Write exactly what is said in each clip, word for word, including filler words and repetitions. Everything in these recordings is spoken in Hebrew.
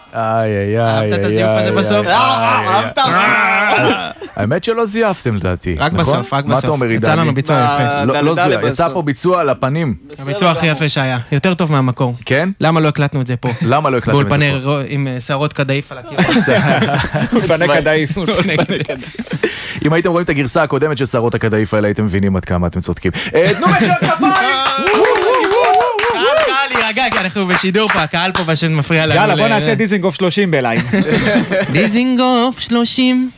איי, איי, איי. אהבת את הזיוף הזה בסוף? אהבת? האמת שלא זייפתם לדעתי, רק בסוף, רק בסוף. מה אתה אומר, עידני? יצא לנו ביצוע יפה. לא זייף, יצא פה ביצוע על הפנים. הביצוע הכי יפה שהיה, יותר טוב מהמקור. כן? למה לא הקלטנו את זה פה? למה לא הקלטתם את זה פה? באולפני עם שערות קדאיף על הקיר. אולפני קדאיף. אם הייתם רואים את הגרסה הקודמת של שערות הקדאיף האלה, הייתם מבינים עד כמה אתם צודקים. תנו מחיאות כפיים! קהל להירגע, כי אנחנו בשידור פה, הקהל פה פשוט מפריע לנו. יאללה, בוא נעשה דיזינגוף שלושים בלייב. דיזינגוף שלושים.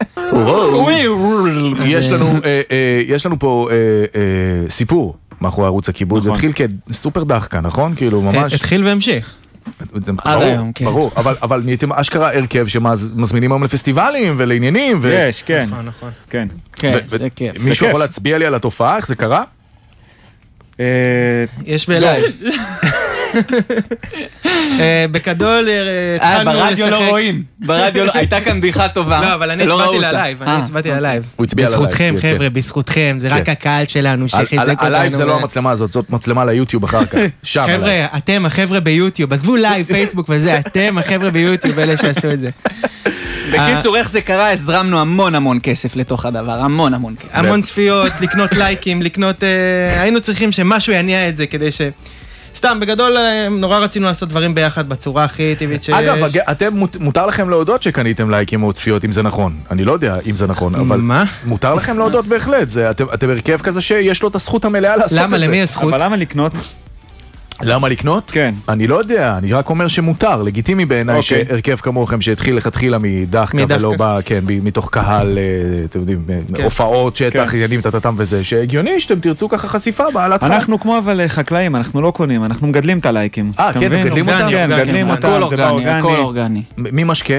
יש לנו פה סיפור מאחורי ערוץ הכיבוד, זה התחיל כסופר דחקה, נכון? כאילו ממש... התחיל והמשיך. עד היום, כן. ברור, אבל נהייתם אשכרה הרכב שמזמינים היום לפסטיבלים ולעניינים. יש, כן. נכון, נכון. כן. כן, זה כיף. מישהו יכול להצביע לי על התופעה, איך זה קרה? יש בלייב. בגדול ברדיו לא רואים, ברדיו לא, הייתה כאן בדיחה טובה. לא, אבל אני הצבעתי ללייב, אני הצבעתי ללייב. הוא הצביע ללייב. בזכותכם חבר'ה, בזכותכם, זה רק הקהל שלנו שחיזק אותנו. הלייב זה לא המצלמה הזאת, זאת מצלמה ליוטיוב אחר כך. חבר'ה, אתם החבר'ה ביוטיוב, עזבו לייב, פייסבוק וזה, אתם החבר'ה ביוטיוב, אלה שעשו את זה. בקיצור, איך זה קרה, הזרמנו המון המון כסף לתוך הדבר, המון המון כסף. המון צפיות, לקנות לייקים, לקנות... היינו צריכים שמשהו יניע את זה כדי ש... סתם, בגדול, נורא רצינו לעשות דברים ביחד בצורה הכי טבעית שיש. אגב, אתם, מותר לכם להודות שקניתם לייקים או צפיות, אם זה נכון. אני לא יודע אם זה נכון, אבל... מה? מותר לכם להודות בהחלט. אתם הרכב כזה שיש לו את הזכות המלאה לעשות את זה. למה? למי הזכות? אבל למה לקנות? למה לקנות? כן. אני לא יודע, אני רק אומר שמותר, לגיטימי בעיניי שהרכב כמוכם שהתחיל לכתחילה מדחקה ולא בא, כן, מתוך קהל, אתם יודעים, הופעות, שטח, עניינים, תתתם וזה, שהגיוני שאתם תרצו ככה חשיפה בעלת חיים. אנחנו כמו אבל חקלאים, אנחנו לא קונים, אנחנו מגדלים את הלייקים. אה, כן, מגדלים אותם? כן, מגדלים אותם, זה באורגני. הכל אורגני. מי משקה?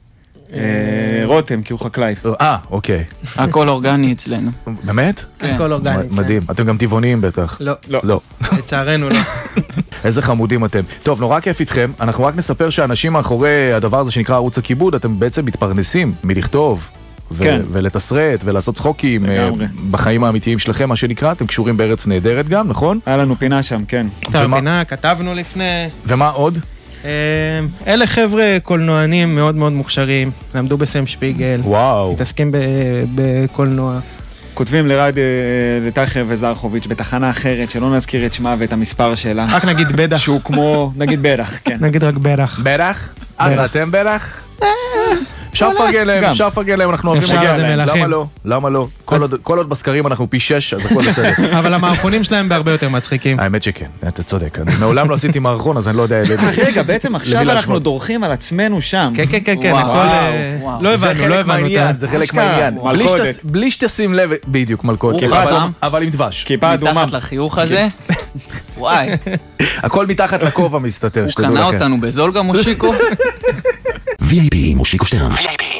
רותם, כי הוא חקלאי. אה, אוקיי. הכל אורגני אצלנו. באמת? הכל אורגני. מדהים. אתם גם טבעוניים בטח. לא. לא. לצערנו לא. איזה חמודים אתם. טוב, נורא כיף איתכם. אנחנו רק נספר שהאנשים מאחורי הדבר הזה שנקרא ערוץ הכיבוד, אתם בעצם מתפרנסים מלכתוב ולתסרט ולעשות צחוקים בחיים האמיתיים שלכם, מה שנקרא. אתם קשורים בארץ נהדרת גם, נכון? היה לנו פינה שם, כן. פינה, כתבנו לפני. ומה עוד? אלה חבר'ה קולנוענים מאוד מאוד מוכשרים, למדו בסם שפיגל, וואו. מתעסקים בקולנוע. כותבים לרדיו לטחר וזרחוביץ' בתחנה אחרת, שלא נזכיר את שמה ואת המספר שלה. רק נגיד בדח. שהוא כמו, נגיד בדח, כן. נגיד רק בדח. בדח? אז אתם בדח? אפשר לפרגן להם, אפשר לפרגן להם, אנחנו אוהבים להגיע להם. למה לא? למה לא? כל עוד בסקרים אנחנו פי שש, אז הכל בסדר. אבל המערכונים שלהם בהרבה יותר מצחיקים. האמת שכן, אתה צודק. אני מעולם לא עשיתי מערכון, אז אני לא יודע... רגע, בעצם עכשיו אנחנו דורכים על עצמנו שם. כן, כן, כן, הכל... לא הבנו, לא הבנו. זה חלק מהעניין. בלי שתשים לב, בדיוק, מלכודת. אבל עם דבש. כיפה אדומה. מתחת לחיוך הזה? וואי. הכל מתחת לכובע מסתתר. הוא קנה אותנו בזול גם מושיקו? וי איי פי מושיקו שטרן.